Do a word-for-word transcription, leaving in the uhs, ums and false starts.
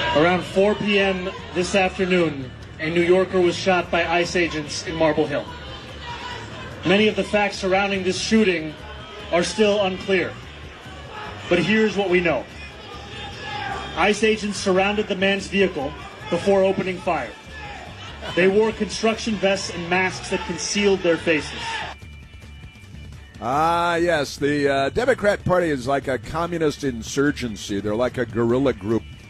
Around four p.m. this afternoon, a New Yorker was shot by ICE agents in Marble Hill. Many of the facts surrounding this shooting are still unclear. But here's what we know. ICE agents surrounded the man's vehicle before opening fire. They wore construction vests and masks that concealed their faces. Ah, yes. The uh, Democrat Party is like a communist insurgency. They're like a guerrilla group